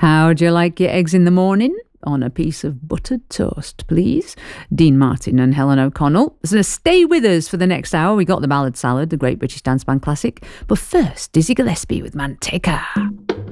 How'd you like your eggs in the morning? On a piece of buttered toast, please. Dean Martin and Helen O'Connell. So stay with us for the next hour. We got the Ballad Salad, the Great British Dance Band classic. But first, Dizzy Gillespie with Manteca.